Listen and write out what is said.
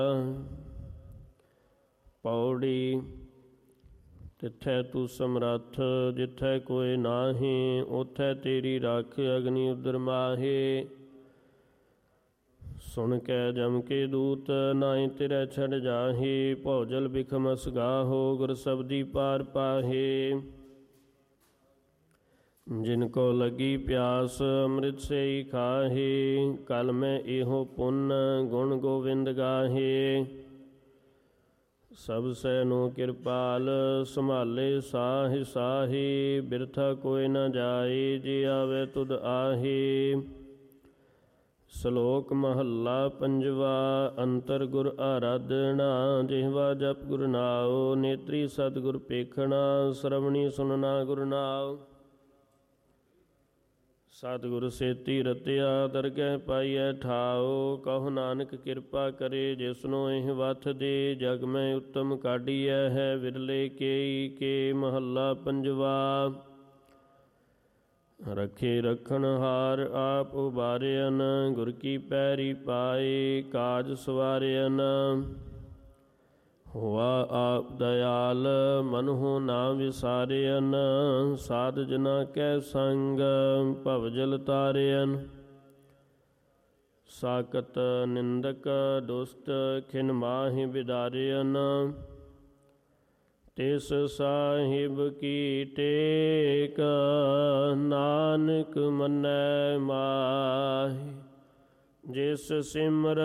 ਪੌੜੀ। ਤਿੱਥੈ ਤੂੰ ਸਮਰੱਥ ਜਿੱਥੈ ਕੋਇ ਨਾਹੀਂ, ਉਥੈ ਤੇਰੀ ਰੱਖ ਅਗਨੀ ਉਦਰ ਮਾਹੇ। ਸੁਣ ਕੈ ਜਮ ਕੇ ਦੂਤ ਨਾਹੀਂ ਤੇਰੇ ਛੱਡ ਜਾਹੇ, ਭੌਜਲ ਬਿਖਮ ਅਸਗਾਹੋ ਗੁਰ ਸਬਦੀ ਪਾਰ ਪਾਹੇ। ਜਿਨ ਕੋ ਲੱਗੀ ਪਿਆਸ ਅੰਮ੍ਰਿਤ ਸੇਈ ਖਾਹੇ, ਕਲ ਮੈਂ ਇਹੋ ਪੁੰਨ ਗੁਣ ਗੋਵਿੰਦ ਗਾਹੇ। ਸਭ ਸੈ ਨੂੰ ਕਿਰਪਾਲ ਸੰਭਾਲੇ ਸਾਹਿ ਸਾਹੀ, ਬਿਰਥਾ ਕੋਈ ਨ ਜਾਏ ਜੇ ਆਵੇ ਤੁਧ ਆਹੇ। ਸ਼ਲੋਕ ਮਹੱਲਾ ਪੰਜਵਾ। ਅੰਤਰ ਗੁਰ ਆਰਾਧਨਾ, ਜਿਹਵਾ ਜਪ ਗੁਰ ਨਾਉ, ਨੇਤਰੀ ਸਤਿਗੁਰ ਪੇਖਣਾ, ਸ਼ਰਵਣੀ ਸੁਨਣਾ ਗੁਰ ਨਾਉ। ਸਤਿਗੁਰ ਸੇਤੀ ਰਤਿਆ, ਦਰਗਹਿ ਪਾਈਐ ਠਾਉ, ਕਹੋ ਨਾਨਕ ਕਿਰਪਾ ਕਰੇ ਜਿਸਨੂੰ ਇਹ ਵਥ ਦੇ। ਜਗ ਮੈਂ ਉੱਤਮ ਕਾਢੀਐ ਹੈ ਵਿਰਲੇ ਕੇਈ ਕੇ। ਮਹੱਲਾ ਪੰਜਵਾ। ਰੱਖੇ ਰਖਣ ਹਾਰ ਆਪ ਉਬਾਰਿਆਨ, ਗੁਰ ਕੀ ਪੈਰੀ ਪਾਏ ਕਾਜ ਸਵਾਰਿਆਨ। ਹੋਆ ਆਪ ਦਇਆਲ ਮਨਹੁ ਨਾ ਵਿਸਾਰਿਆਨ, ਸਾਧ ਜਨਾ ਕੈ ਸੰਗ ਭਵਜਲ ਤਾਰਿਆਨ। ਸਾਕਤ ਨਿੰਦਕ ਦੁਸਤ ਖਿਨ ਮਾਹਿ ਬਿਦਾਰਿਆਨ, ਤਿਸ ਸਾਹਿਬ ਕੀ ਟੇਕ ਨਾਨਕ ਮੰਨੈ ਮਾਹਿ। ਜਿਸ ਸਿਮਰ